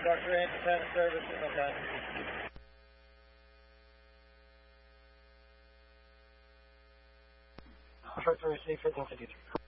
Dr. Independent service, okay. I'll try to receive 1553.